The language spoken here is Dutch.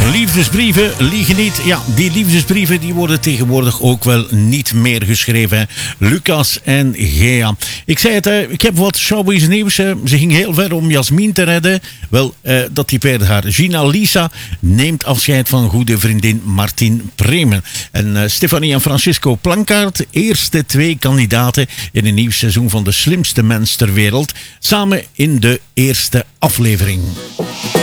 Liefdesbrieven liegen niet. Ja, die liefdesbrieven die worden tegenwoordig ook wel niet meer geschreven. Hè. Lucas en Gea. Ik zei het, ik heb wat showbiz nieuws. Ze ging heel ver om Jasmin te redden. Wel, dat typeerde haar. Gina Lisa neemt afscheid van goede vriendin Martin Premen. En Stefanie en Francisco Plankaart, eerste 2 kandidaten in een nieuw seizoen van De Slimste Mens ter Wereld. Samen in de eerste aflevering.